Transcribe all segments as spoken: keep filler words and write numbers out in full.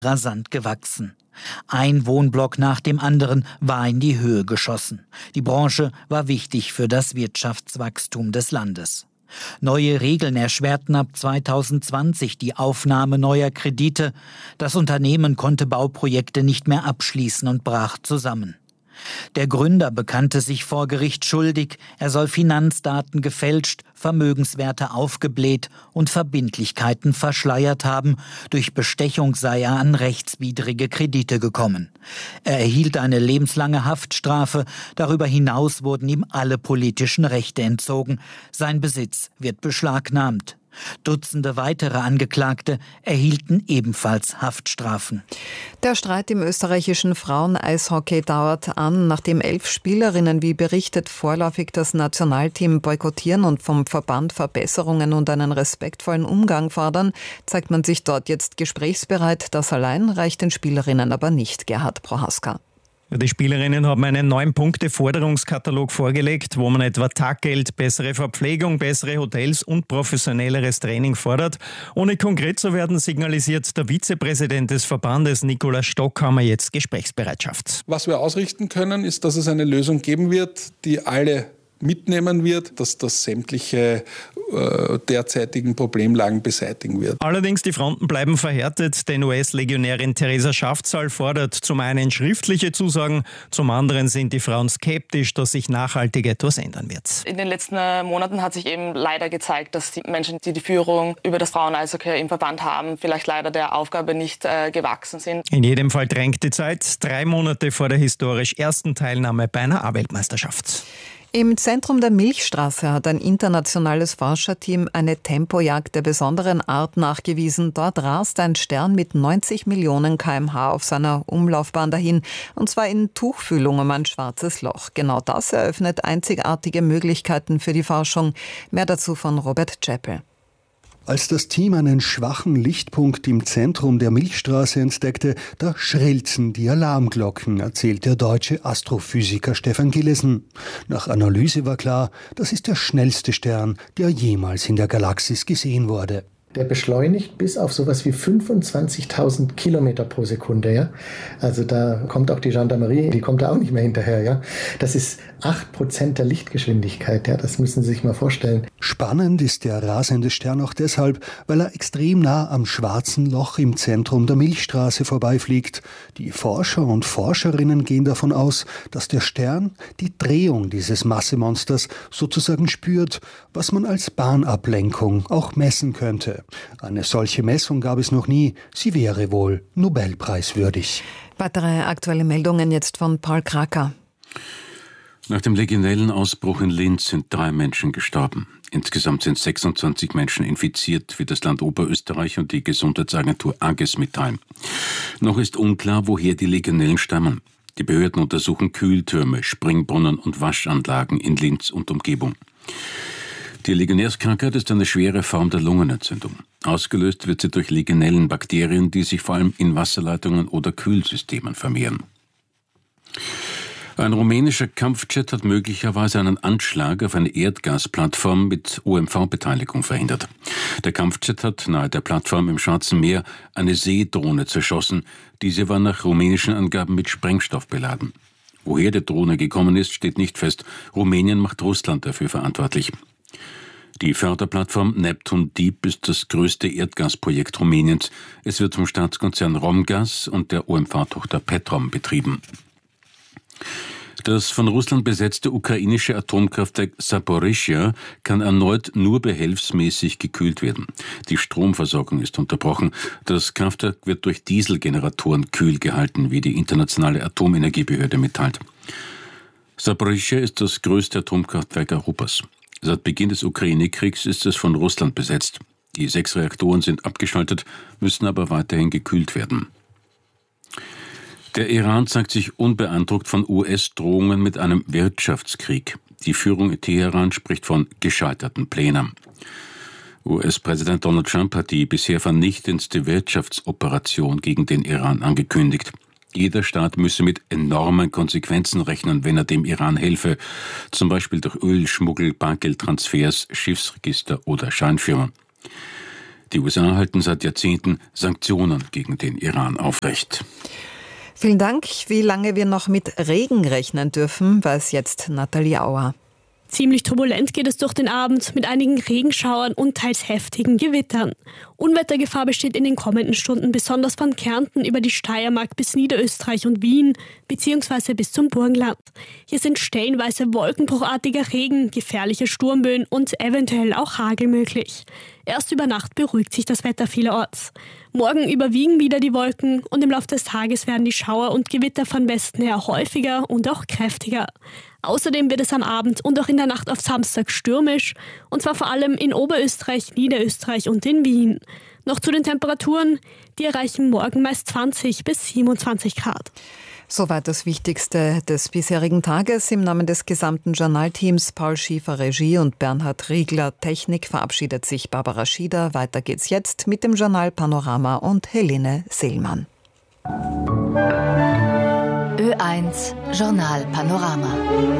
rasant gewachsen. Ein Wohnblock nach dem anderen war in die Höhe geschossen. Die Branche war wichtig für das Wirtschaftswachstum des Landes. Neue Regeln erschwerten ab zweitausendzwanzig die Aufnahme neuer Kredite. Das Unternehmen konnte Bauprojekte nicht mehr abschließen und brach zusammen. Der Gründer bekannte sich vor Gericht schuldig. Er soll Finanzdaten gefälscht, Vermögenswerte aufgebläht und Verbindlichkeiten verschleiert haben. Durch Bestechung sei er an rechtswidrige Kredite gekommen. Er erhielt eine lebenslange Haftstrafe. Darüber hinaus wurden ihm alle politischen Rechte entzogen. Sein Besitz wird beschlagnahmt. Dutzende weitere Angeklagte erhielten ebenfalls Haftstrafen. Der Streit im österreichischen Frauen-Eishockey dauert an. Nachdem elf Spielerinnen, wie berichtet, vorläufig das Nationalteam boykottieren und vom Verband Verbesserungen und einen respektvollen Umgang fordern, zeigt man sich dort jetzt gesprächsbereit. Das allein reicht den Spielerinnen aber nicht. Gerhard Prohaska. Die Spielerinnen haben einen neun-Punkte-Forderungskatalog vorgelegt, wo man etwa Taggeld, bessere Verpflegung, bessere Hotels und professionelleres Training fordert. Ohne konkret zu werden, signalisiert der Vizepräsident des Verbandes, Nikolaus Stockhammer, jetzt Gesprächsbereitschaft. Was wir ausrichten können, ist, dass es eine Lösung geben wird, die alle mitnehmen wird, dass das sämtliche äh, derzeitigen Problemlagen beseitigen wird. Allerdings, die Fronten bleiben verhärtet, denn U S-Legionärin Theresa Schaftzahl fordert zum einen schriftliche Zusagen, zum anderen sind die Frauen skeptisch, dass sich nachhaltig etwas ändern wird. In den letzten Monaten hat sich eben leider gezeigt, dass die Menschen, die die Führung über das Frauen-Eishockey im Verband haben, vielleicht leider der Aufgabe nicht äh, gewachsen sind. In jedem Fall drängt die Zeit, drei Monate vor der historisch ersten Teilnahme bei einer A-Weltmeisterschaft. Im Zentrum der Milchstraße hat ein internationales Forscherteam eine Tempojagd der besonderen Art nachgewiesen. Dort rast ein Stern mit neunzig Millionen Kilometer pro Stunde auf seiner Umlaufbahn dahin, und zwar in Tuchfühlung um ein schwarzes Loch. Genau das eröffnet einzigartige Möglichkeiten für die Forschung. Mehr dazu von Robert Chappell. Als das Team einen schwachen Lichtpunkt im Zentrum der Milchstraße entdeckte, da schrillten die Alarmglocken, erzählt der deutsche Astrophysiker Stefan Gillesen. Nach Analyse war klar, das ist der schnellste Stern, der jemals in der Galaxis gesehen wurde. Der beschleunigt bis auf sowas wie fünfundzwanzigtausend Kilometer pro Sekunde. Ja? Also da kommt auch die Gendarmerie, die kommt da auch nicht mehr hinterher. Ja? Das ist acht Prozent der Lichtgeschwindigkeit. Ja? Das müssen Sie sich mal vorstellen. Spannend ist der rasende Stern auch deshalb, weil er extrem nah am schwarzen Loch im Zentrum der Milchstraße vorbeifliegt. Die Forscher und Forscherinnen gehen davon aus, dass der Stern die Drehung dieses Massemonsters sozusagen spürt, was man als Bahnablenkung auch messen könnte. Eine solche Messung gab es noch nie. Sie wäre wohl Nobelpreiswürdig. Weitere aktuelle Meldungen jetzt von Paul Kraker. Nach dem Legionellenausbruch in Linz sind drei Menschen gestorben. Insgesamt sind sechsundzwanzig Menschen infiziert, wie das Land Oberösterreich und die Gesundheitsagentur AGES mitteilen. Noch ist unklar, woher die Legionellen stammen. Die Behörden untersuchen Kühltürme, Springbrunnen und Waschanlagen in Linz und Umgebung. Die Legionärskrankheit ist eine schwere Form der Lungenentzündung. Ausgelöst wird sie durch Legionellenbakterien, die sich vor allem in Wasserleitungen oder Kühlsystemen vermehren. Ein rumänischer Kampfjet hat möglicherweise einen Anschlag auf eine Erdgasplattform mit O M V-Beteiligung verhindert. Der Kampfjet hat nahe der Plattform im Schwarzen Meer eine Seedrohne zerschossen. Diese war nach rumänischen Angaben mit Sprengstoff beladen. Woher die Drohne gekommen ist, steht nicht fest. Rumänien macht Russland dafür verantwortlich. Die Förderplattform Neptun Deep ist das größte Erdgasprojekt Rumäniens. Es wird vom Staatskonzern Romgaz und der O M V-Tochter Petrom betrieben. Das von Russland besetzte ukrainische Atomkraftwerk Saporischschja kann erneut nur behelfsmäßig gekühlt werden. Die Stromversorgung ist unterbrochen. Das Kraftwerk wird durch Dieselgeneratoren kühl gehalten, wie die internationale Atomenergiebehörde mitteilt. Saporischschja ist das größte Atomkraftwerk Europas. Seit Beginn des Ukraine-Kriegs ist es von Russland besetzt. Die sechs Reaktoren sind abgeschaltet, müssen aber weiterhin gekühlt werden. Der Iran zeigt sich unbeeindruckt von U S-Drohungen mit einem Wirtschaftskrieg. Die Führung in Teheran spricht von gescheiterten Plänen. U S-Präsident Donald Trump hat die bisher vernichtendste Wirtschaftsoperation gegen den Iran angekündigt. Jeder Staat müsse mit enormen Konsequenzen rechnen, wenn er dem Iran helfe, zum Beispiel durch Ölschmuggel, Bargeldtransfers, Schiffsregister oder Scheinfirmen. Die U S A halten seit Jahrzehnten Sanktionen gegen den Iran aufrecht. Vielen Dank. Wie lange wir noch mit Regen rechnen dürfen, weiß jetzt Nathalie Auer. Ziemlich turbulent geht es durch den Abend mit einigen Regenschauern und teils heftigen Gewittern. Unwettergefahr besteht in den kommenden Stunden besonders von Kärnten über die Steiermark bis Niederösterreich und Wien bzw. bis zum Burgenland. Hier sind stellenweise wolkenbruchartiger Regen, gefährliche Sturmböen und eventuell auch Hagel möglich. Erst über Nacht beruhigt sich das Wetter vielerorts. Morgen überwiegen wieder die Wolken und im Laufe des Tages werden die Schauer und Gewitter von Westen her häufiger und auch kräftiger. Außerdem wird es am Abend und auch in der Nacht auf Samstag stürmisch, und zwar vor allem in Oberösterreich, Niederösterreich und in Wien. Noch zu den Temperaturen, die erreichen morgen meist zwanzig bis siebenundzwanzig Grad. Soweit das Wichtigste des bisherigen Tages. Im Namen des gesamten Journalteams Paul Schiefer Regie und Bernhard Riegler Technik verabschiedet sich Barbara Schieder. Weiter geht's jetzt mit dem Journal Panorama und Helene Seelmann. Ö eins Journal Panorama.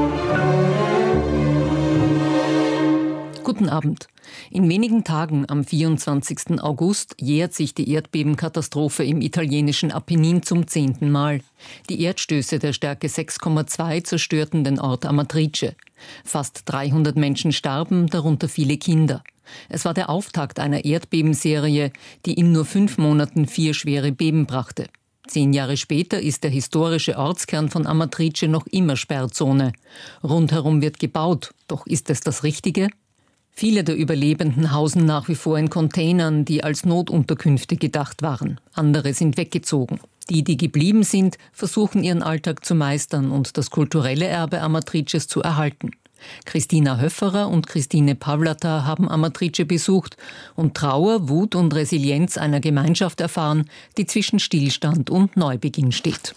Guten Abend. In wenigen Tagen, am vierundzwanzigsten August, jährt sich die Erdbebenkatastrophe im italienischen Apennin zum zehnten Mal. Die Erdstöße der Stärke sechs Komma zwei zerstörten den Ort Amatrice. Fast dreihundert Menschen starben, darunter viele Kinder. Es war der Auftakt einer Erdbebenserie, die in nur fünf Monaten vier schwere Beben brachte. Zehn Jahre später ist der historische Ortskern von Amatrice noch immer Sperrzone. Rundherum wird gebaut, doch ist es das Richtige? Viele der Überlebenden hausen nach wie vor in Containern, die als Notunterkünfte gedacht waren. Andere sind weggezogen. Die, die geblieben sind, versuchen ihren Alltag zu meistern und das kulturelle Erbe Amatrices zu erhalten. Christina Höfferer und Christine Pavlata haben Amatrice besucht und Trauer, Wut und Resilienz einer Gemeinschaft erfahren, die zwischen Stillstand und Neubeginn steht.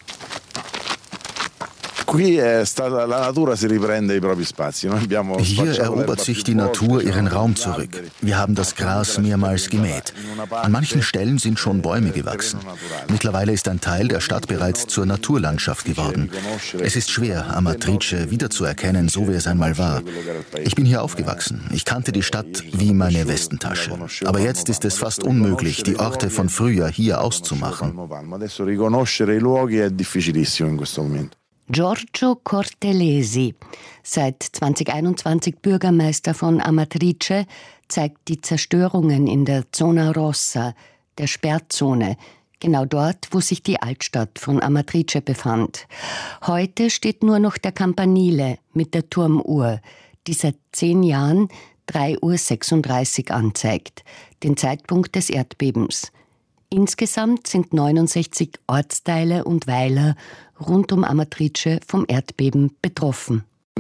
Hier erobert sich die Natur ihren Raum zurück. Wir haben das Gras mehrmals gemäht. An manchen Stellen sind schon Bäume gewachsen. Mittlerweile ist ein Teil der Stadt bereits zur Naturlandschaft geworden. Es ist schwer, Amatrice wiederzuerkennen, so wie es einmal war. Ich bin hier aufgewachsen. Ich kannte die Stadt wie meine Westentasche. Aber jetzt ist es fast unmöglich, die Orte von früher hier auszumachen. Giorgio Cortelesi, seit zweitausendeinundzwanzig Bürgermeister von Amatrice, zeigt die Zerstörungen in der Zona Rossa, der Sperrzone, genau dort, wo sich die Altstadt von Amatrice befand. Heute steht nur noch der Campanile mit der Turmuhr, die seit zehn Jahren drei Uhr sechsunddreißig anzeigt, den Zeitpunkt des Erdbebens. Insgesamt sind neunundsechzig Ortsteile und Weiler rund um Amatrice vom Erdbeben betroffen.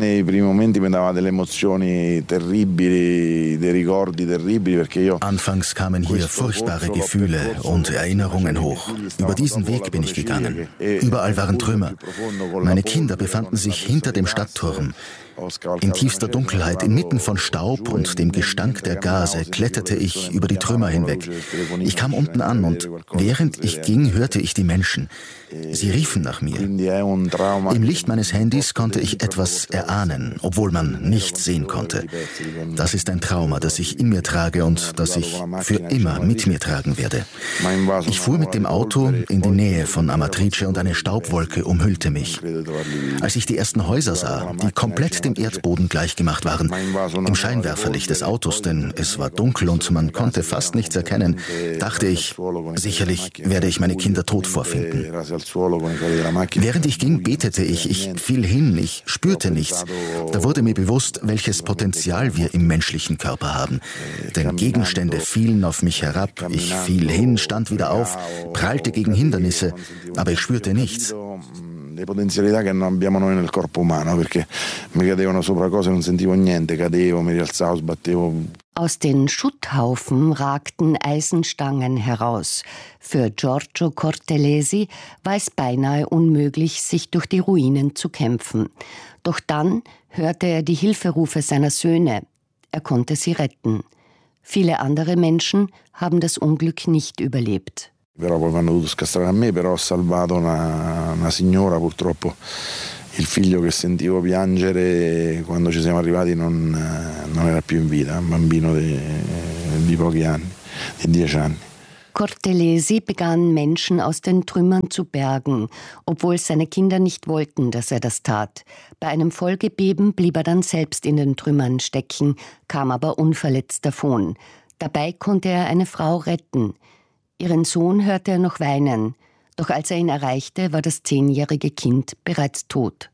Anfangs kamen hier furchtbare Gefühle und Erinnerungen hoch. Über diesen Weg bin ich gegangen. Überall waren Trümmer. Meine Kinder befanden sich hinter dem Stadtturm. In tiefster Dunkelheit, inmitten von Staub und dem Gestank der Gase, kletterte ich über die Trümmer hinweg. Ich kam unten an und während ich ging, hörte ich die Menschen. Sie riefen nach mir. Im Licht meines Handys konnte ich etwas erahnen, obwohl man nichts sehen konnte. Das ist ein Trauma, das ich in mir trage und das ich für immer mit mir tragen werde. Ich fuhr mit dem Auto in die Nähe von Amatrice und eine Staubwolke umhüllte mich. Als ich die ersten Häuser sah, die komplett dem Erdboden gleichgemacht waren, im Scheinwerferlicht des Autos, denn es war dunkel und man konnte fast nichts erkennen, dachte ich, sicherlich werde ich meine Kinder tot vorfinden. Während ich ging, betete ich, ich fiel hin, ich spürte nichts. Da wurde mir bewusst, welches Potenzial wir im menschlichen Körper haben. Denn Gegenstände fielen auf mich herab, ich fiel hin, stand wieder auf, prallte gegen Hindernisse, aber ich spürte nichts. Le potenzialità che abbiamo noi nel corpo umano, perché mi cadevano sopra cose, non sentivo niente, cadevo, mi rialzavo, sbattevo. Aus den Schutthaufen ragten Eisenstangen heraus. Für Giorgio Cortelesi war es beinahe unmöglich, sich durch die Ruinen zu kämpfen. Doch dann hörte er die Hilferufe seiner Söhne. Er konnte sie retten. Viele andere Menschen haben das Unglück nicht überlebt. Però poi mi hanno dovuto scastrare a me, però ho salvato una, una signora, purtroppo il figlio che sentivo piangere quando ci siamo arrivati non, non era più in vita, un bambino di di pochi anni, di dieci anni. Cortelesi begann, Menschen aus den Trümmern zu bergen, obwohl seine Kinder nicht wollten, dass er das tat. Bei einem Folgebeben blieb er dann selbst in den Trümmern stecken, kam aber unverletzt davon. Dabei konnte er eine Frau retten. Ihren Sohn hörte er noch weinen, doch als er ihn erreichte, war das zehnjährige Kind bereits tot.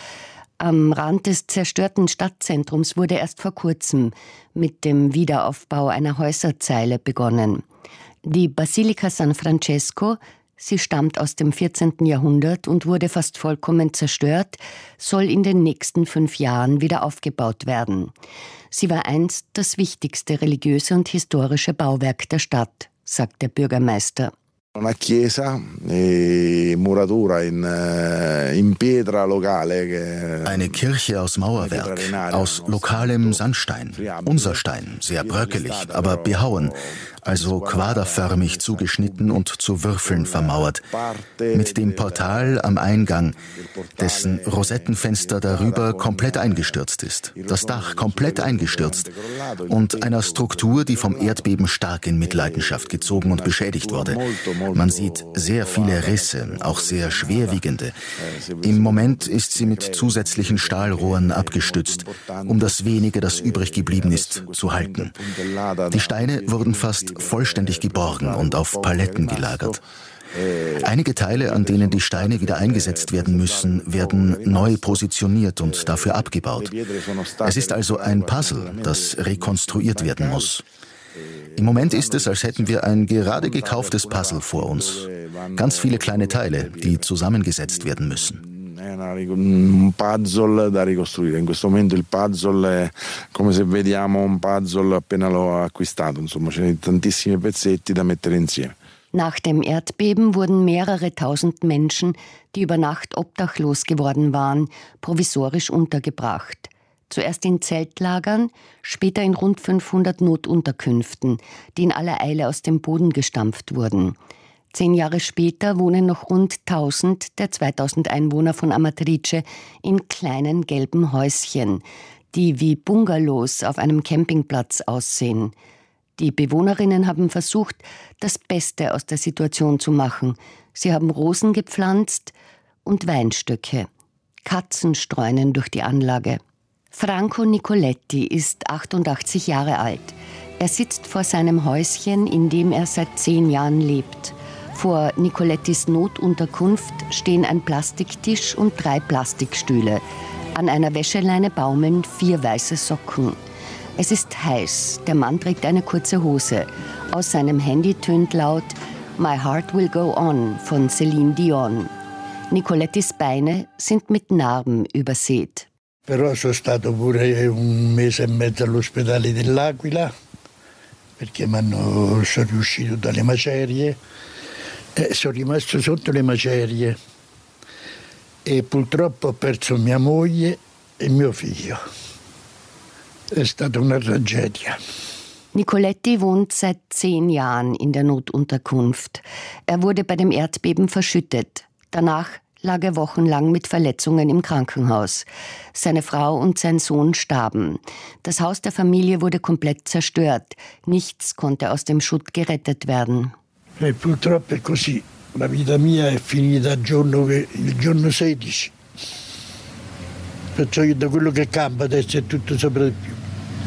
Am Rand des zerstörten Stadtzentrums wurde erst vor kurzem mit dem Wiederaufbau einer Häuserzeile begonnen. Die Basilika San Francesco, sie stammt aus dem vierzehnten Jahrhundert und wurde fast vollkommen zerstört, soll in den nächsten fünf Jahren wieder aufgebaut werden. Sie war einst das wichtigste religiöse und historische Bauwerk der Stadt, sagt der Bürgermeister. Una chiesa e muratura in, in pietra locale. Eine Kirche aus Mauerwerk, aus lokalem Sandstein. Unser Stein, sehr bröckelig, aber behauen, also quaderförmig zugeschnitten und zu Würfeln vermauert. Mit dem Portal am Eingang, dessen Rosettenfenster darüber komplett eingestürzt ist. Das Dach komplett eingestürzt. Und einer Struktur, die vom Erdbeben stark in Mitleidenschaft gezogen und beschädigt wurde. Man sieht sehr viele Risse, auch sehr schwerwiegende. Im Moment ist sie mit zusätzlichen Stahlrohren abgestützt, um das wenige, das übrig geblieben ist, zu halten. Die Steine wurden fast vollständig geborgen und auf Paletten gelagert. Einige Teile, an denen die Steine wieder eingesetzt werden müssen, werden neu positioniert und dafür abgebaut. Es ist also ein Puzzle, das rekonstruiert werden muss. Im Moment ist es, als hätten wir ein gerade gekauftes Puzzle vor uns. Ganz viele kleine Teile, die zusammengesetzt werden müssen. Un puzzle da ricostruire. In questo momento il puzzle è come se vediamo un puzzle appena l'ho acquistato. Insomma, ce ne sono tantissimi pezzetti da mettere insieme. Nach dem Erdbeben wurden mehrere tausend Menschen, die über Nacht obdachlos geworden waren, provisorisch untergebracht. Zuerst in Zeltlagern, später in rund fünfhundert Notunterkünften, die in aller Eile aus dem Boden gestampft wurden. Zehn Jahre später wohnen noch rund tausend der zweitausend Einwohner von Amatrice in kleinen gelben Häuschen, die wie Bungalows auf einem Campingplatz aussehen. Die Bewohnerinnen haben versucht, das Beste aus der Situation zu machen. Sie haben Rosen gepflanzt und Weinstöcke. Katzen streunen durch die Anlage. Franco Nicoletti ist achtundachtzig Jahre alt. Er sitzt vor seinem Häuschen, in dem er seit zehn Jahren lebt. Vor Nicolettis Notunterkunft stehen ein Plastiktisch und drei Plastikstühle. An einer Wäscheleine baumeln vier weiße Socken. Es ist heiß, der Mann trägt eine kurze Hose. Aus seinem Handy tönt laut My Heart Will Go On von Celine Dion. Nicolettis Beine sind mit Narben übersät. Però sono stato pure un mese e mezzo all'ospedale dell'Aquila perché m'hanno, sono riuscito dalle macerie e sono rimasto sotto le macerie e purtroppo ho perso mia moglie e mio figlio. È stata una tragedia. Nicoletti wohnt seit zehn Jahren in der Notunterkunft. Er wurde bei dem Erdbeben verschüttet. Danach lag er wochenlang mit Verletzungen im Krankenhaus. Seine Frau und sein Sohn starben. Das Haus der Familie wurde komplett zerstört. Nichts konnte aus dem Schutt gerettet werden. E purtroppo è così. La vita mia è finita il giorno, il giorno sedici. Perciò io da quello che campa adesso è tutto sopra di più.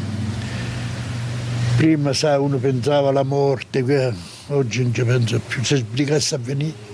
Prima, sa, uno pensava alla morte, oggi non ci penso più. Se sbrigasse a venire.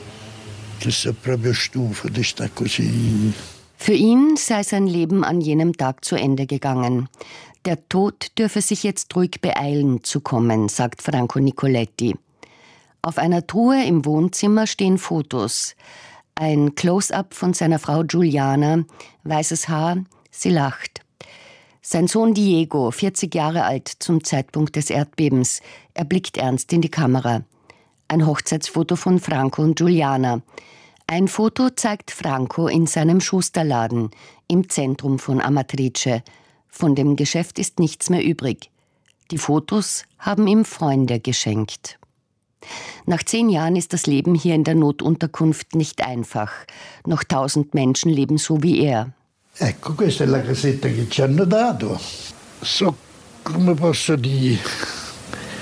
Für ihn sei sein Leben an jenem Tag zu Ende gegangen. Der Tod dürfe sich jetzt ruhig beeilen zu kommen, sagt Franco Nicoletti. Auf einer Truhe im Wohnzimmer stehen Fotos. Ein Close-up von seiner Frau Giuliana, weißes Haar, sie lacht. Sein Sohn Diego, vierzig Jahre alt zum Zeitpunkt des Erdbebens, er blickt ernst in die Kamera. Ein Hochzeitsfoto von Franco und Giuliana. Ein Foto zeigt Franco in seinem Schusterladen im Zentrum von Amatrice. Von dem Geschäft ist nichts mehr übrig. Die Fotos haben ihm Freunde geschenkt. Nach zehn Jahren ist das Leben hier in der Notunterkunft nicht einfach. Noch tausend Menschen leben so wie er. Ecco, questa è la casetta che ci hanno dato. So, come posso dire,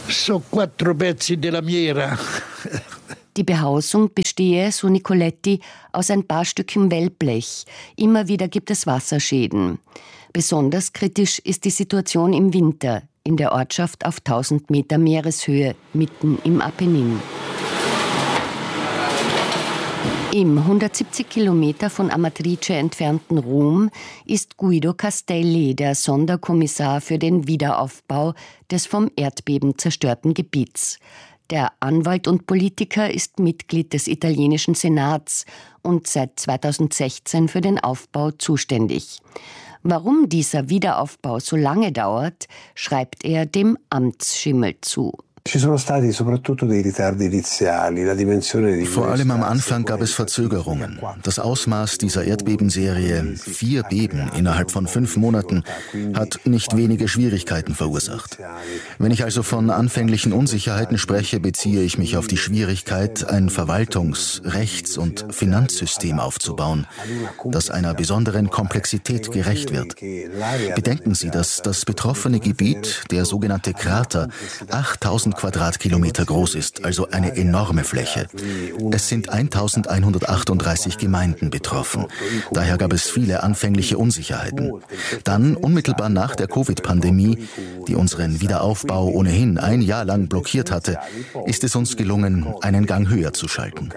So quattro pezzi della miera. Die Behausung bestehe, so Nicoletti, aus ein paar Stücken Wellblech. Immer wieder gibt es Wasserschäden. Besonders kritisch ist die Situation im Winter in der Ortschaft auf tausend Meter Meereshöhe, mitten im Apennin. Im hundertsiebzig Kilometer von Amatrice entfernten Rom ist Guido Castelli, der Sonderkommissar für den Wiederaufbau des vom Erdbeben zerstörten Gebiets. Der Anwalt und Politiker ist Mitglied des italienischen Senats und seit zweitausendsechzehn für den Aufbau zuständig. Warum dieser Wiederaufbau so lange dauert, schreibt er dem Amtsschimmel zu. Vor allem am Anfang gab es Verzögerungen. Das Ausmaß dieser Erdbebenserie, vier Beben innerhalb von fünf Monaten, hat nicht wenige Schwierigkeiten verursacht. Wenn ich also von anfänglichen Unsicherheiten spreche, beziehe ich mich auf die Schwierigkeit, ein Verwaltungs-, Rechts- und Finanzsystem aufzubauen, das einer besonderen Komplexität gerecht wird. Bedenken Sie, dass das betroffene Gebiet, der sogenannte Krater, achttausend Quadratkilometer groß ist, also eine enorme Fläche. Es sind eintausendeinhundertachtunddreißig Gemeinden betroffen. Daher gab es viele anfängliche Unsicherheiten. Dann, unmittelbar nach der Covid-Pandemie, die unseren Wiederaufbau ohnehin ein Jahr lang blockiert hatte, ist es uns gelungen, einen Gang höher zu schalten.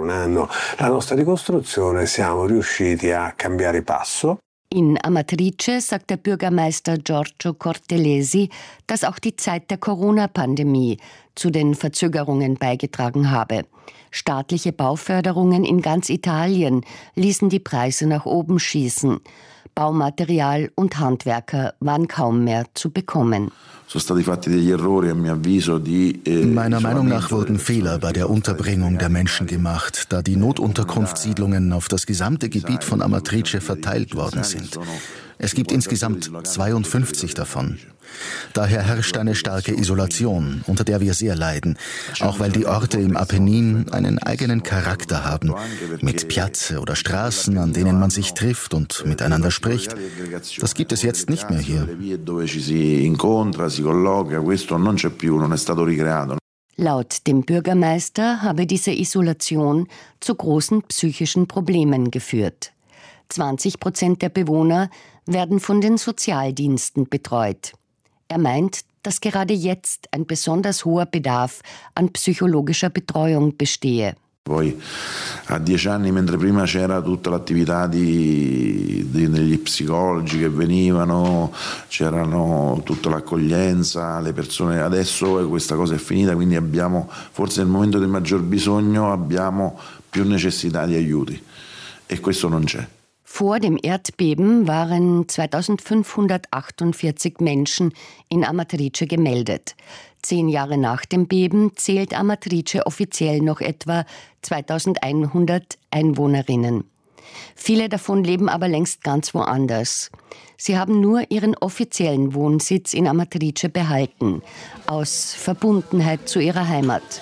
In Amatrice sagt der Bürgermeister Giorgio Cortelesi, dass auch die Zeit der Corona-Pandemie zu den Verzögerungen beigetragen habe. Staatliche Bauförderungen in ganz Italien ließen die Preise nach oben schießen. Baumaterial und Handwerker waren kaum mehr zu bekommen. Meiner Meinung nach wurden Fehler bei der Unterbringung der Menschen gemacht, da die Notunterkunftssiedlungen auf das gesamte Gebiet von Amatrice verteilt worden sind. Es gibt insgesamt zweiundfünfzig davon. Daher herrscht eine starke Isolation, unter der wir sehr leiden, auch weil die Orte im Apennin einen eigenen Charakter haben, mit Piazze oder Straßen, an denen man sich trifft und miteinander spricht. Das gibt es jetzt nicht mehr hier. Laut dem Bürgermeister habe diese Isolation zu großen psychischen Problemen geführt. zwanzig Prozent der Bewohner werden von den Sozialdiensten betreut. Er meint, dass gerade jetzt ein besonders hoher Bedarf an psychologischer Betreuung bestehe. Poi a dieci anni, mentre prima c'era tutta l'attività di, di, degli psicologi che venivano, c'erano tutta l'accoglienza, le persone, adesso questa cosa è finita, quindi abbiamo, forse nel momento del maggior bisogno, abbiamo più necessità di aiuti e questo non c'è. Vor dem Erdbeben waren zweitausendfünfhundertachtundvierzig Menschen in Amatrice gemeldet. Zehn Jahre nach dem Beben zählt Amatrice offiziell noch etwa zweitausendeinhundert Einwohnerinnen. Viele davon leben aber längst ganz woanders. Sie haben nur ihren offiziellen Wohnsitz in Amatrice behalten, aus Verbundenheit zu ihrer Heimat.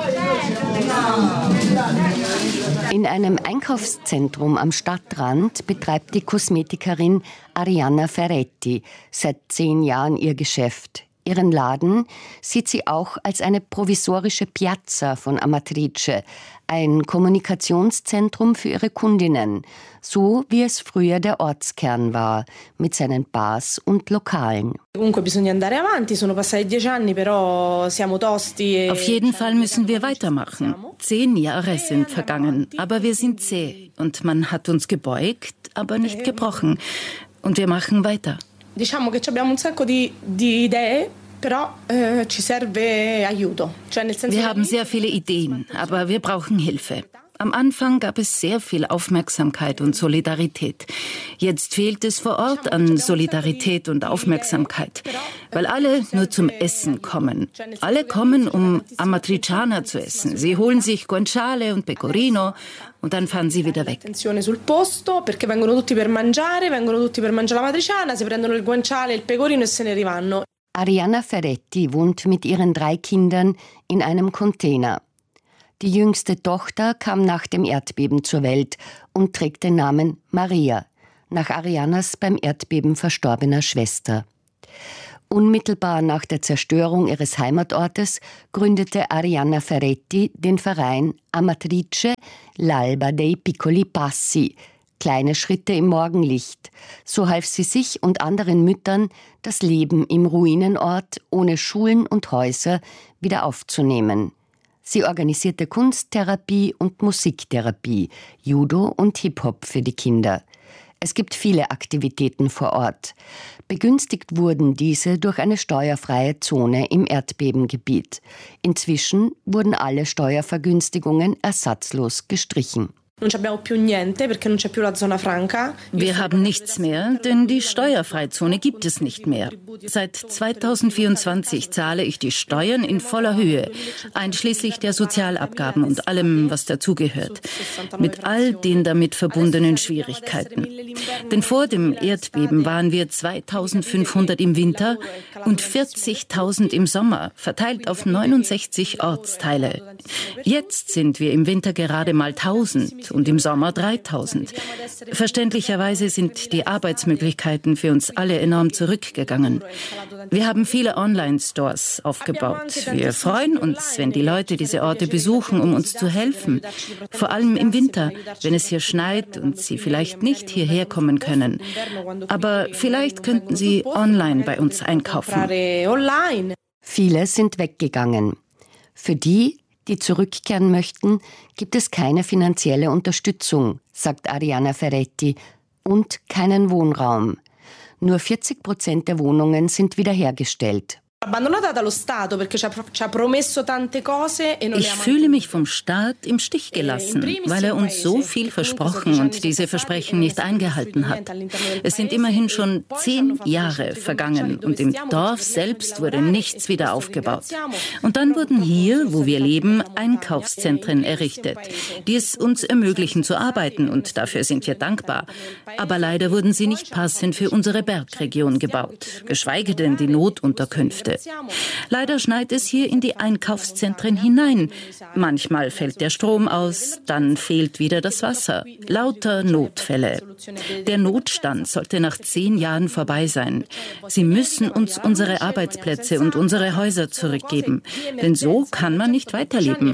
In einem Einkaufszentrum am Stadtrand betreibt die Kosmetikerin Arianna Ferretti seit zehn Jahren ihr Geschäft. Ihren Laden sieht sie auch als eine provisorische Piazza von Amatrice, ein Kommunikationszentrum für ihre Kundinnen, so wie es früher der Ortskern war, mit seinen Bars und Lokalen. Auf jeden Fall müssen wir weitermachen. Zehn Jahre sind vergangen, aber wir sind zäh und man hat uns gebeugt, aber nicht gebrochen. Und wir machen weiter. Diciamo che abbiamo un sacco di, di idee, però eh, ci serve aiuto. Cioè nel senso wir haben sehr viele Ideen, aber wir brauchen Hilfe. Am Anfang gab es sehr viel Aufmerksamkeit und Solidarität. Jetzt fehlt es vor Ort an Solidarität und Aufmerksamkeit, weil alle nur zum Essen kommen. Alle kommen, um Amatriciana zu essen. Sie holen sich Guanciale und Pecorino und dann fahren sie wieder weg. Attenzione sul posto, perché vengono tutti per mangiare, vengono tutti per mangiare la matriciana, si prendono il guanciale, il pecorino e se ne rivanno. Arianna Ferretti wohnt mit ihren drei Kindern in einem Container. Die jüngste Tochter kam nach dem Erdbeben zur Welt und trägt den Namen Maria, nach Ariannas beim Erdbeben verstorbener Schwester. Unmittelbar nach der Zerstörung ihres Heimatortes gründete Arianna Ferretti den Verein Amatrice l'Alba dei Piccoli Passi, kleine Schritte im Morgenlicht. So half sie sich und anderen Müttern, das Leben im Ruinenort ohne Schulen und Häuser wieder aufzunehmen. Sie organisierte Kunsttherapie und Musiktherapie, Judo und Hip-Hop für die Kinder. Es gibt viele Aktivitäten vor Ort. Begünstigt wurden diese durch eine steuerfreie Zone im Erdbebengebiet. Inzwischen wurden alle Steuervergünstigungen ersatzlos gestrichen. Wir haben nichts mehr, denn die Steuerfreizone gibt es nicht mehr. Seit zweitausendvierundzwanzig zahle ich die Steuern in voller Höhe, einschließlich der Sozialabgaben und allem, was dazugehört, mit all den damit verbundenen Schwierigkeiten. Denn vor dem Erdbeben waren wir zweitausendfünfhundert im Winter und vierzigtausend im Sommer, verteilt auf neunundsechzig Ortsteile. Jetzt sind wir im Winter gerade mal tausend. Und im Sommer dreitausend. Verständlicherweise sind die Arbeitsmöglichkeiten für uns alle enorm zurückgegangen. Wir haben viele Online-Stores aufgebaut. Wir freuen uns, wenn die Leute diese Orte besuchen, um uns zu helfen. Vor allem im Winter, wenn es hier schneit und sie vielleicht nicht hierher kommen können. Aber vielleicht könnten sie online bei uns einkaufen. Viele sind weggegangen. Für die, die zurückkehren möchten, gibt es keine finanzielle Unterstützung, sagt Arianna Ferretti, und keinen Wohnraum. Nur vierzig Prozent der Wohnungen sind wiederhergestellt. Ich fühle mich vom Staat im Stich gelassen, weil er uns so viel versprochen und diese Versprechen nicht eingehalten hat. Es sind immerhin schon zehn Jahre vergangen und im Dorf selbst wurde nichts wieder aufgebaut. Und dann wurden hier, wo wir leben, Einkaufszentren errichtet, die es uns ermöglichen zu arbeiten, und dafür sind wir dankbar. Aber leider wurden sie nicht passend für unsere Bergregion gebaut, geschweige denn die Notunterkünfte. Leider schneit es hier in die Einkaufszentren hinein. Manchmal fällt der Strom aus, dann fehlt wieder das Wasser. Lauter Notfälle. Der Notstand sollte nach zehn Jahren vorbei sein. Sie müssen uns unsere Arbeitsplätze und unsere Häuser zurückgeben. Denn so kann man nicht weiterleben.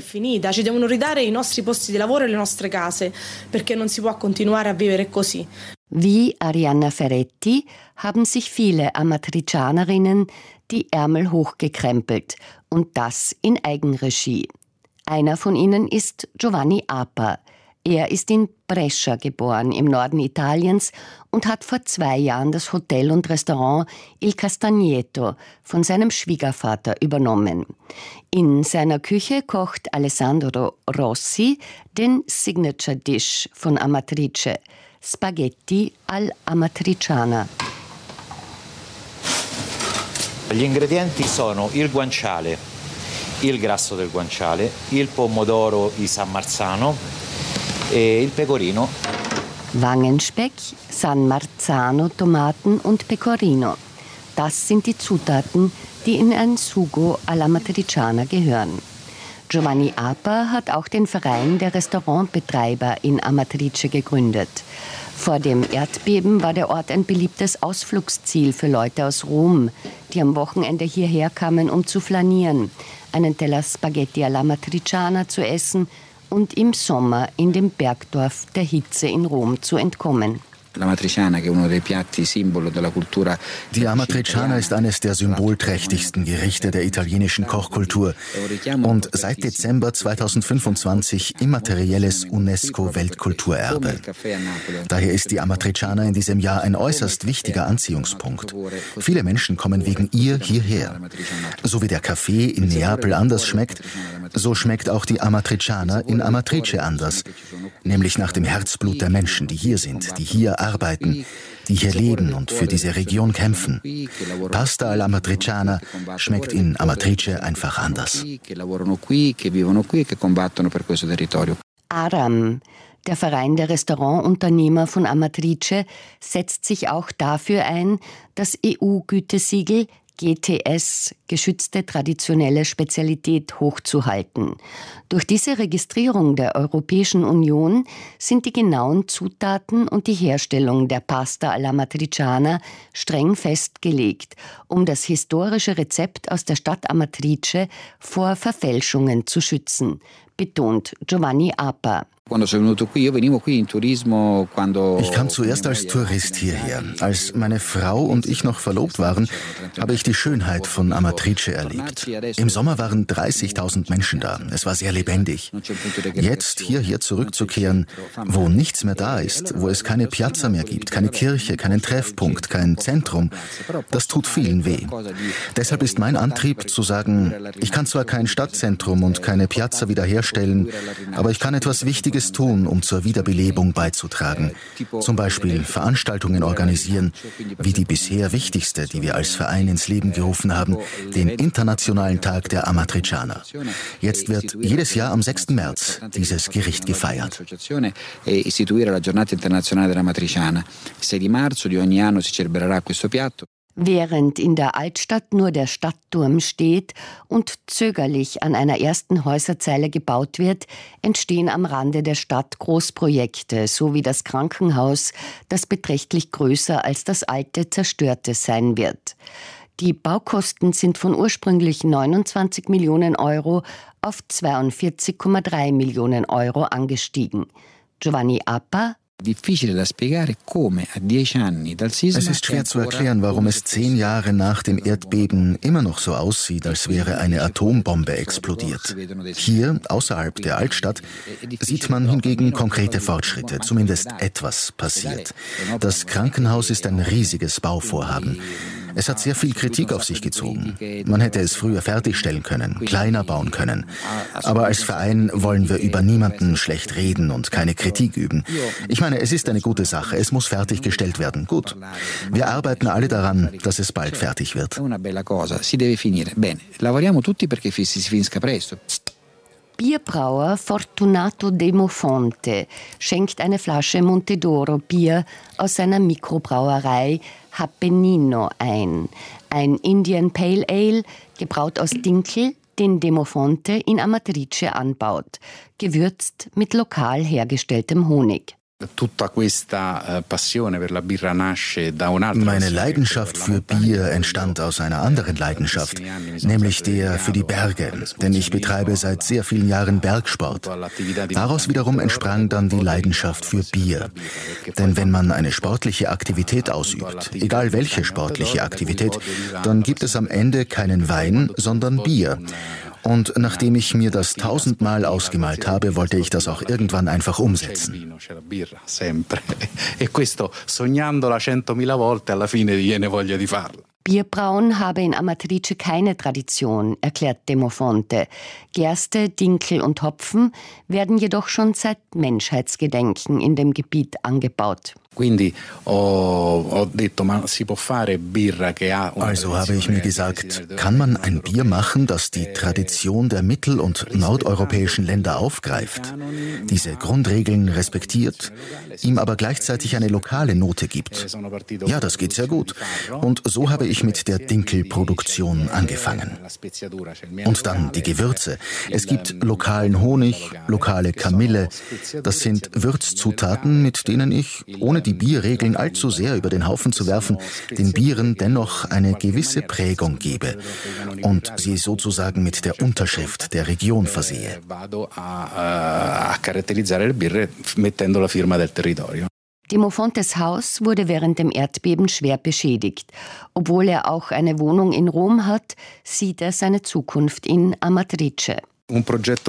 Wie Arianna Ferretti haben sich viele Amatricianerinnen die Ärmel hochgekrempelt, und das in Eigenregie. Einer von ihnen ist Giovanni Apa. Er ist in Brescia geboren, im Norden Italiens, und hat vor zwei Jahren das Hotel und Restaurant Il Castagneto von seinem Schwiegervater übernommen. In seiner Küche kocht Alessandro Rossi den Signature Dish von Amatrice, Spaghetti all'amatriciana. Gli ingredienti sono il guanciale, il grasso del guanciale, il pomodoro di San Marzano e il pecorino. Wangenspeck, San Marzano, Tomaten und Pecorino. Das sind die Zutaten, die in ein Sugo all'amatriciana gehören. Giovanni Apa hat auch den Verein der Restaurantbetreiber in Amatrice gegründet. Vor dem Erdbeben war der Ort ein beliebtes Ausflugsziel für Leute aus Rom, die am Wochenende hierher kamen, um zu flanieren, einen Teller Spaghetti all'amatriciana zu essen und im Sommer in dem Bergdorf der Hitze in Rom zu entkommen. Die Amatriciana ist eines der symbolträchtigsten Gerichte der italienischen Kochkultur und seit Dezember zweitausendfünfundzwanzig immaterielles UNESCO-Weltkulturerbe. Daher ist die Amatriciana in diesem Jahr ein äußerst wichtiger Anziehungspunkt. Viele Menschen kommen wegen ihr hierher. So wie der Kaffee in Neapel anders schmeckt, so schmeckt auch die Amatriciana in Amatrice anders, nämlich nach dem Herzblut der Menschen, die hier sind, die hier arbeiten, die hier leben und für diese Region kämpfen. Pasta all'amatriciana schmeckt in Amatrice einfach anders. Aram, der Verein der Restaurantunternehmer von Amatrice, setzt sich auch dafür ein, das E U-Gütesiegel G T S, geschützte traditionelle Spezialität, hochzuhalten. Durch diese Registrierung der Europäischen Union sind die genauen Zutaten und die Herstellung der Pasta alla Matriciana streng festgelegt, um das historische Rezept aus der Stadt Amatrice vor Verfälschungen zu schützen, betont Giovanni Apa. Ich kam zuerst als Tourist hierher. Als meine Frau und ich noch verlobt waren, habe ich die Schönheit von Amatrice erlebt. Im Sommer waren dreißigtausend Menschen da. Es war sehr lebendig. Jetzt hierher zurückzukehren, wo nichts mehr da ist, wo es keine Piazza mehr gibt, keine Kirche, keinen Treffpunkt, kein Zentrum, das tut vielen weh. Deshalb ist mein Antrieb zu sagen, ich kann zwar kein Stadtzentrum und keine Piazza wiederherstellen, aber ich kann etwas Wichtiges tun, um zur Wiederbelebung beizutragen. Zum Beispiel Veranstaltungen organisieren, wie die bisher wichtigste, die wir als Verein ins Leben gerufen haben, den Internationalen Tag der Amatricianer. Jetzt wird jedes Jahr am sechsten März dieses Gericht gefeiert. Während in der Altstadt nur der Stadtturm steht und zögerlich an einer ersten Häuserzeile gebaut wird, entstehen am Rande der Stadt Großprojekte, so wie das Krankenhaus, das beträchtlich größer als das alte zerstörte sein wird. Die Baukosten sind von ursprünglich neunundzwanzig Millionen Euro auf zweiundvierzig Komma drei Millionen Euro angestiegen. Giovanni Apa. Es ist schwer zu erklären, warum es zehn Jahre nach dem Erdbeben immer noch so aussieht, als wäre eine Atombombe explodiert. Hier, außerhalb der Altstadt, sieht man hingegen konkrete Fortschritte, zumindest etwas passiert. Das Krankenhaus ist ein riesiges Bauvorhaben. Es hat sehr viel Kritik auf sich gezogen. Man hätte es früher fertigstellen können, kleiner bauen können. Aber als Verein wollen wir über niemanden schlecht reden und keine Kritik üben. Ich meine, es ist eine gute Sache, es muss fertiggestellt werden. Gut. Wir arbeiten alle daran, dass es bald fertig wird. Bierbrauer Fortunato Demofonte schenkt eine Flasche Montedoro Bier aus seiner Mikrobrauerei Appennino ein. Ein Indian Pale Ale, gebraut aus Dinkel, den Demofonte in Amatrice anbaut, gewürzt mit lokal hergestelltem Honig. Meine Leidenschaft für Bier entstand aus einer anderen Leidenschaft, nämlich der für die Berge, denn ich betreibe seit sehr vielen Jahren Bergsport. Daraus wiederum entsprang dann die Leidenschaft für Bier. Denn wenn man eine sportliche Aktivität ausübt, egal welche sportliche Aktivität, dann gibt es am Ende keinen Wein, sondern Bier. Und nachdem ich mir das tausendmal ausgemalt habe, wollte ich das auch irgendwann einfach umsetzen. Bierbrauen habe in Amatrice keine Tradition, erklärt Demofonte. Gerste, Dinkel und Hopfen werden jedoch schon seit Menschheitsgedenken in dem Gebiet angebaut. Also habe ich mir gesagt, kann man ein Bier machen, das die Tradition der mittel- und nordeuropäischen Länder aufgreift, diese Grundregeln respektiert, ihm aber gleichzeitig eine lokale Note gibt? Ja, das geht sehr gut. Und so habe ich mit der Dinkelproduktion angefangen. Und dann die Gewürze. Es gibt lokalen Honig, lokale Kamille. Das sind Würzzutaten, mit denen ich, ohne die Bierregeln allzu sehr über den Haufen zu werfen, den Bieren dennoch eine gewisse Prägung gebe und sie sozusagen mit der Unterschrift der Region versehe. Demofontes Haus wurde während dem Erdbeben schwer beschädigt. Obwohl er auch eine Wohnung in Rom hat, sieht er seine Zukunft in Amatrice. Ein Projekt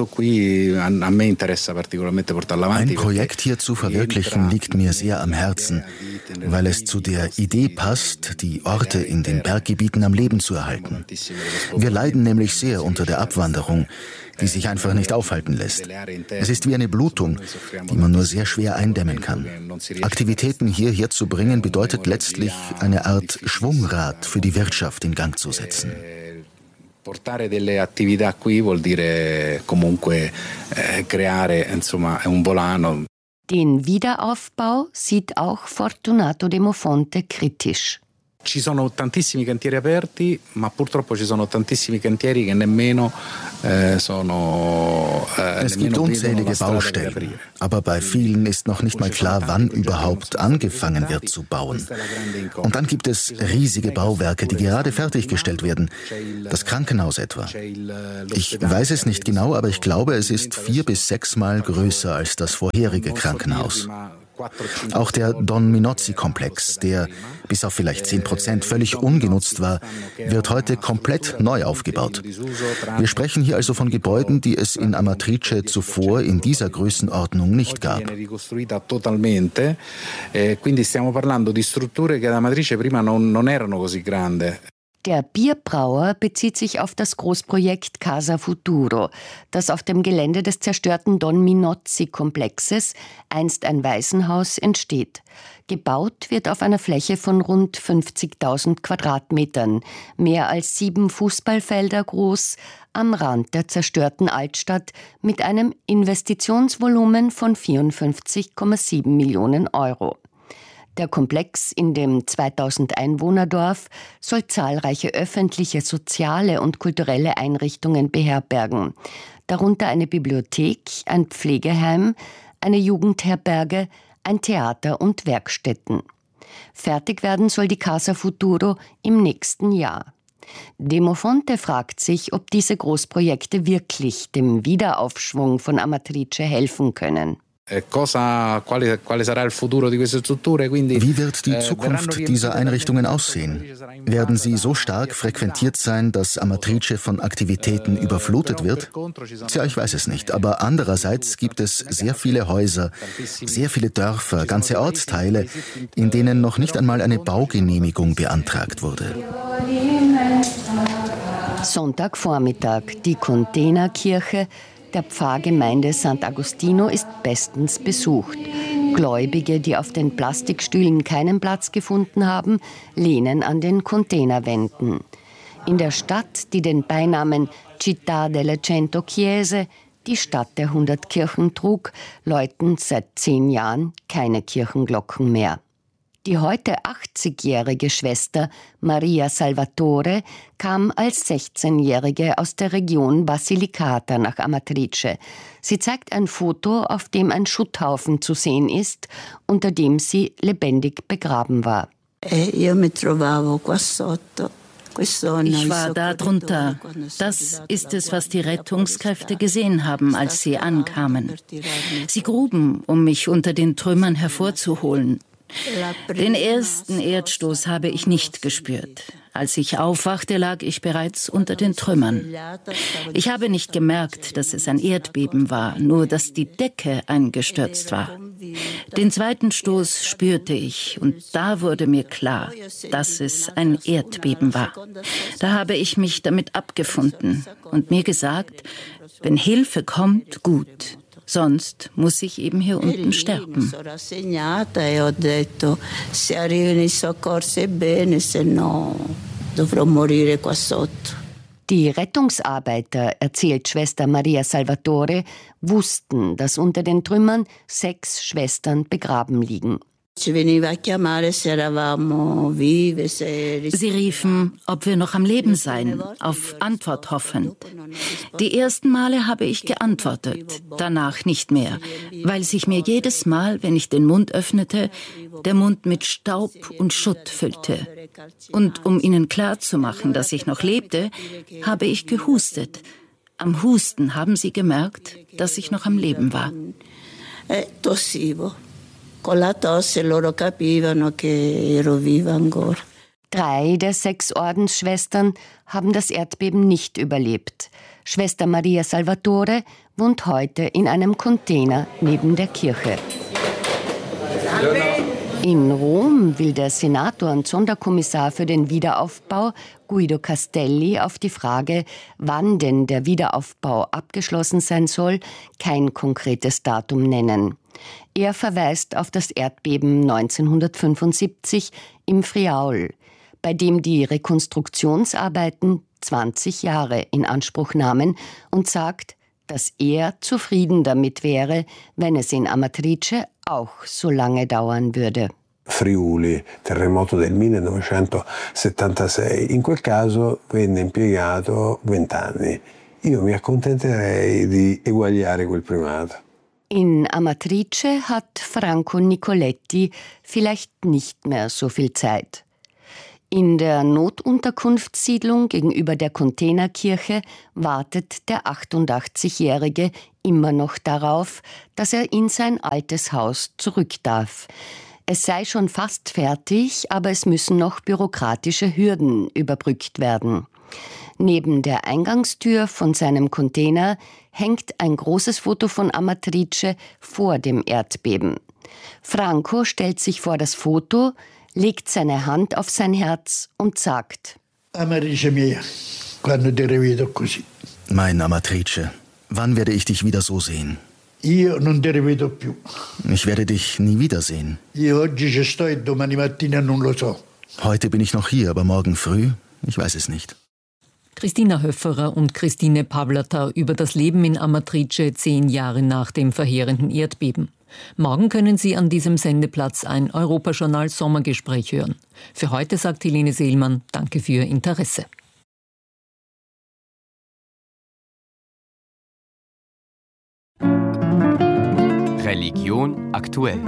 hier zu verwirklichen liegt mir sehr am Herzen, weil es zu der Idee passt, die Orte in den Berggebieten am Leben zu erhalten. Wir leiden nämlich sehr unter der Abwanderung, die sich einfach nicht aufhalten lässt. Es ist wie eine Blutung, die man nur sehr schwer eindämmen kann. Aktivitäten hierher zu bringen, bedeutet letztlich eine Art Schwungrad für die Wirtschaft in Gang zu setzen. Portare delle attività qui vuol dire comunque eh, creare insomma un volano. Den Wiederaufbau sieht auch Fortunato Demofonte kritisch. ci sono tantissimi cantieri aperti, ma purtroppo ci sono tantissimi cantieri che nemmeno eh, sono eh, Es gibt unzählige Baustellen, aber bei vielen ist noch nicht mal klar, wann überhaupt angefangen wird zu bauen. Und dann gibt es riesige Bauwerke, die gerade fertiggestellt werden. Das Krankenhaus etwa. Ich weiß es nicht genau, aber ich glaube, es ist vier bis sechsmal größer als das vorherige Krankenhaus. Auch der Don Minozzi-Komplex, der bis auf vielleicht zehn Prozent völlig ungenutzt war, wird heute komplett neu aufgebaut. Wir sprechen hier also von Gebäuden, die es in Amatrice zuvor in dieser Größenordnung nicht gab. Quindi stiamo parlando di strutture che ad Amatrice prima non, non erano così grandi. Der Bierbrauer bezieht sich auf das Großprojekt Casa Futuro, das auf dem Gelände des zerstörten Don Minozzi-Komplexes, einst ein Waisenhaus, entsteht. Gebaut wird auf einer Fläche von rund fünfzigtausend Quadratmetern, mehr als sieben Fußballfelder groß, am Rand der zerstörten Altstadt mit einem Investitionsvolumen von vierundfünfzig Komma sieben Millionen Euro. Der Komplex in dem zweitausend Einwohnerdorf soll zahlreiche öffentliche, soziale und kulturelle Einrichtungen beherbergen, darunter eine Bibliothek, ein Pflegeheim, eine Jugendherberge, ein Theater und Werkstätten. Fertig werden soll die Casa Futuro im nächsten Jahr. Demofonte fragt sich, ob diese Großprojekte wirklich dem Wiederaufschwung von Amatrice helfen können. Cosa, quale, quale sarà il futuro di queste strutture? Quindi, Wie wird die Zukunft dieser Einrichtungen aussehen? Werden sie so stark frequentiert sein, dass Amatrice von Aktivitäten überflutet wird? Tja, ich weiß es nicht. Aber andererseits gibt es sehr viele Häuser, sehr viele Dörfer, ganze Ortsteile, in denen noch nicht einmal eine Baugenehmigung beantragt wurde. Sonntagvormittag, die Containerkirche der Pfarrgemeinde Sant'Agostino ist bestens besucht. Gläubige, die auf den Plastikstühlen keinen Platz gefunden haben, lehnen an den Containerwänden. In der Stadt, die den Beinamen Città delle Cento Chiese, die Stadt der hundert Kirchen trug, läuten seit zehn Jahren keine Kirchenglocken mehr. Die heute achtzigjährige Schwester Maria Salvatore kam als sechzehnjährige aus der Region Basilicata nach Amatrice. Sie zeigt ein Foto, auf dem ein Schutthaufen zu sehen ist, unter dem sie lebendig begraben war. Ich war da drunter. Das ist es, was die Rettungskräfte gesehen haben, als sie ankamen. Sie gruben, um mich unter den Trümmern hervorzuholen. Den ersten Erdstoß habe ich nicht gespürt. Als ich aufwachte, lag ich bereits unter den Trümmern. Ich habe nicht gemerkt, dass es ein Erdbeben war, nur dass die Decke eingestürzt war. Den zweiten Stoß spürte ich und da wurde mir klar, dass es ein Erdbeben war. Da habe ich mich damit abgefunden und mir gesagt, wenn Hilfe kommt, gut. Sonst muss ich eben hier unten sterben. Die Rettungsarbeiter, erzählt Schwester Maria Salvatore, wussten, dass unter den Trümmern sechs Schwestern begraben liegen. Sie riefen, ob wir noch am Leben seien, auf Antwort hoffend. Die ersten Male habe ich geantwortet, danach nicht mehr, weil sich mir jedes Mal, wenn ich den Mund öffnete, der Mund mit Staub und Schutt füllte. Und um ihnen klarzumachen, dass ich noch lebte, habe ich gehustet. Am Husten haben sie gemerkt, dass ich noch am Leben war. Con la tosse loro capivano che ero viva ancora. Drei der sechs Ordensschwestern haben das Erdbeben nicht überlebt. Schwester Maria Salvatore wohnt heute in einem Container neben der Kirche. In Rom will der Senator und Sonderkommissar für den Wiederaufbau Guido Castelli auf die Frage, wann denn der Wiederaufbau abgeschlossen sein soll, kein konkretes Datum nennen. Er verweist auf das Erdbeben neunzehnhundertfünfundsiebzig im Friaul, bei dem die Rekonstruktionsarbeiten zwanzig Jahre in Anspruch nahmen, und sagt, dass er zufrieden damit wäre, wenn es in Amatrice auch so lange dauern würde. Friuli, terremoto del millenovecentosettantasei. In quel caso venne impiegato vent'anni. Io mi accontenterei di eguagliare quel primato. In Amatrice hat Franco Nicoletti vielleicht nicht mehr so viel Zeit. In der Notunterkunftssiedlung gegenüber der Containerkirche wartet der achtundachtzigjährige immer noch darauf, dass er in sein altes Haus zurück darf. Es sei schon fast fertig, aber es müssen noch bürokratische Hürden überbrückt werden. Neben der Eingangstür von seinem Container hängt ein großes Foto von Amatrice vor dem Erdbeben. Franco stellt sich vor das Foto, legt seine Hand auf sein Herz und sagt: Amatrice mia, quando ti rivedo così. Mein Amatrice, wann werde ich dich wieder so sehen? Io non ti rivedo più. Ich werde dich nie wiedersehen. Io oggi ci sto e domani mattina non lo so. Heute bin ich noch hier, aber morgen früh, ich weiß es nicht. Christina Höfferer und Christine Pavlata über das Leben in Amatrice zehn Jahre nach dem verheerenden Erdbeben. Morgen können Sie an diesem Sendeplatz ein Europajournal Sommergespräch hören. Für heute sagt Helene Seelmann, danke für Ihr Interesse. Religion aktuell.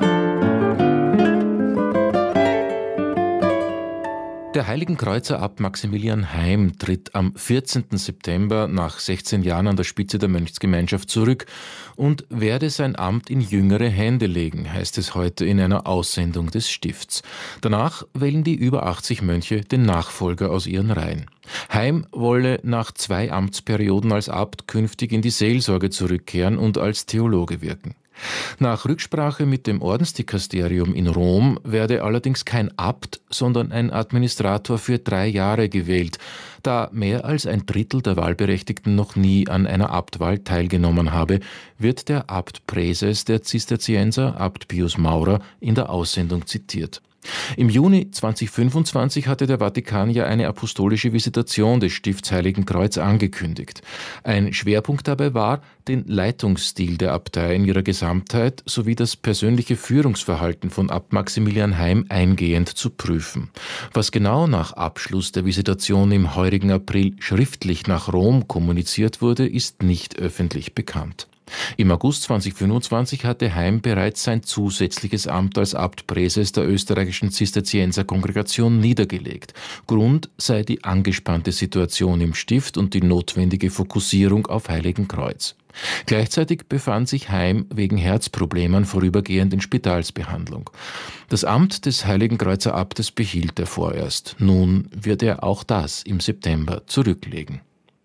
Der Heiligenkreuzer Abt Maximilian Heim tritt am vierzehnten September nach sechzehn Jahren an der Spitze der Mönchsgemeinschaft zurück und werde sein Amt in jüngere Hände legen, heißt es heute in einer Aussendung des Stifts. Danach wählen die über achtzig Mönche den Nachfolger aus ihren Reihen. Heim wolle nach zwei Amtsperioden als Abt künftig in die Seelsorge zurückkehren und als Theologe wirken. Nach Rücksprache mit dem Ordensdikasterium in Rom werde allerdings kein Abt, sondern ein Administrator für drei Jahre gewählt, da mehr als ein Drittel der Wahlberechtigten noch nie an einer Abtwahl teilgenommen habe, wird der Abt Präses der Zisterzienser, Abt Pius Maurer, in der Aussendung zitiert. Im Juni zweitausendfünfundzwanzig hatte der Vatikan ja eine apostolische Visitation des Stifts Heiligenkreuz angekündigt. Ein Schwerpunkt dabei war, den Leitungsstil der Abtei in ihrer Gesamtheit sowie das persönliche Führungsverhalten von Abt Maximilian Heim eingehend zu prüfen. Was genau nach Abschluss der Visitation im heurigen April schriftlich nach Rom kommuniziert wurde, ist nicht öffentlich bekannt. Im August zweitausendfünfundzwanzig hatte Heim bereits sein zusätzliches Amt als Abt Präses der österreichischen Zisterzienserkongregation niedergelegt. Grund sei die angespannte Situation im Stift und die notwendige Fokussierung auf Heiligenkreuz. Gleichzeitig befand sich Heim wegen Herzproblemen vorübergehend in Spitalsbehandlung. Das Amt des Heiligenkreuzer Abtes behielt er vorerst. Nun wird er auch das im September zurücklegen.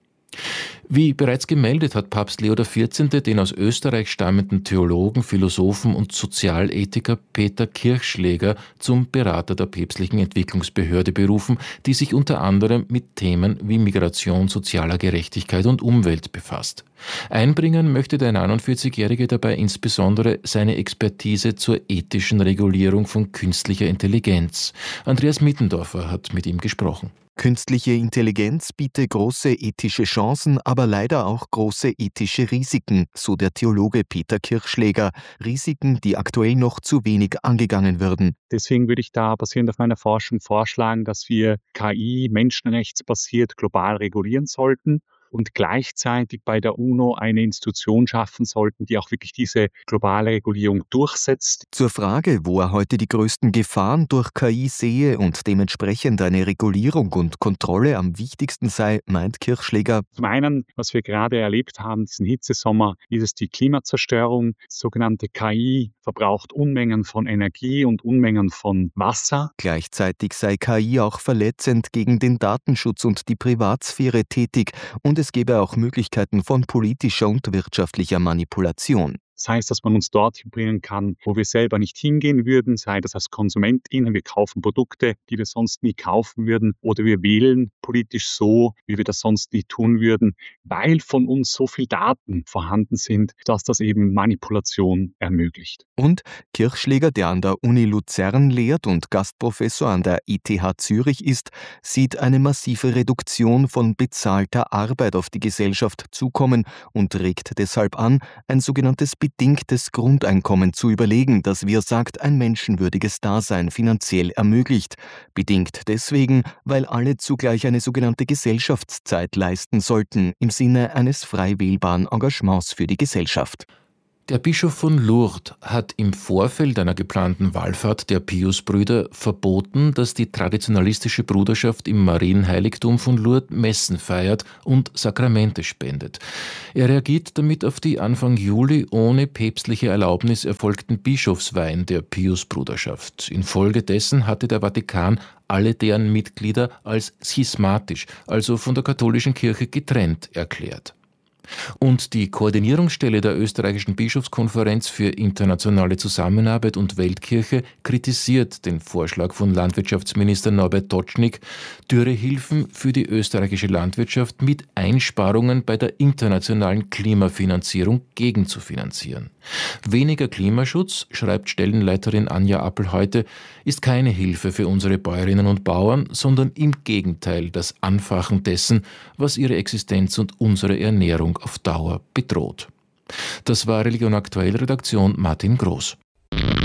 Wie bereits gemeldet, hat Papst Leo der vierzehnte den aus Österreich stammenden Theologen, Philosophen und Sozialethiker Peter Kirchschläger zum Berater der päpstlichen Entwicklungsbehörde berufen, die sich unter anderem mit Themen wie Migration, sozialer Gerechtigkeit und Umwelt befasst. Einbringen möchte der neunundvierzigjährige dabei insbesondere seine Expertise zur ethischen Regulierung von künstlicher Intelligenz. Andreas Mittendorfer hat mit ihm gesprochen. Künstliche Intelligenz biete große ethische Chancen, aber leider auch große ethische Risiken, so der Theologe Peter Kirchschläger. Risiken, die aktuell noch zu wenig angegangen würden. Deswegen würde ich da basierend auf meiner Forschung vorschlagen, dass wir K I menschenrechtsbasiert global regulieren sollten und gleichzeitig bei der UNO eine Institution schaffen sollten, die auch wirklich diese globale Regulierung durchsetzt. Zur Frage, wo er heute die größten Gefahren durch K I sehe und dementsprechend eine Regulierung und Kontrolle am wichtigsten sei, meint Kirchschläger. Zum einen, was wir gerade erlebt haben, diesen Hitzesommer, ist es die Klimazerstörung. Sogenannte K I verbraucht Unmengen von Energie und Unmengen von Wasser. Gleichzeitig sei K I auch verletzend gegen den Datenschutz und die Privatsphäre tätig und es gäbe auch Möglichkeiten von politischer und wirtschaftlicher Manipulation. Das heißt, dass man uns dorthin bringen kann, wo wir selber nicht hingehen würden, sei das als KonsumentInnen, wir kaufen Produkte, die wir sonst nie kaufen würden, oder wir wählen politisch so, wie wir das sonst nie tun würden, weil von uns so viel Daten vorhanden sind, dass das eben Manipulation ermöglicht. Und Kirchschläger, der an der Uni Luzern lehrt und Gastprofessor an der E T H Zürich ist, sieht eine massive Reduktion von bezahlter Arbeit auf die Gesellschaft zukommen und regt deshalb an, ein sogenanntes bedingtes Grundeinkommen zu überlegen, das, wie er sagt, ein menschenwürdiges Dasein finanziell ermöglicht. Bedingt deswegen, weil alle zugleich eine sogenannte Gesellschaftszeit leisten sollten, im Sinne eines frei wählbaren Engagements für die Gesellschaft. Der Bischof von Lourdes hat im Vorfeld einer geplanten Wallfahrt der Piusbrüder verboten, dass die traditionalistische Bruderschaft im Marienheiligtum von Lourdes Messen feiert und Sakramente spendet. Er reagiert damit auf die Anfang Juli ohne päpstliche Erlaubnis erfolgten Bischofsweihen der Piusbruderschaft. Infolgedessen hatte der Vatikan alle deren Mitglieder als schismatisch, also von der katholischen Kirche getrennt, erklärt. Und die Koordinierungsstelle der österreichischen Bischofskonferenz für internationale Zusammenarbeit und Weltkirche kritisiert den Vorschlag von Landwirtschaftsminister Norbert Totschnig, Dürrehilfen für die österreichische Landwirtschaft mit Einsparungen bei der internationalen Klimafinanzierung gegenzufinanzieren. Weniger Klimaschutz, schreibt Stellenleiterin Anja Appel heute, ist keine Hilfe für unsere Bäuerinnen und Bauern, sondern im Gegenteil das Anfachen dessen, was ihre Existenz und unsere Ernährung auf Dauer bedroht. Das war Religion Aktuell, Redaktion Martin Groß.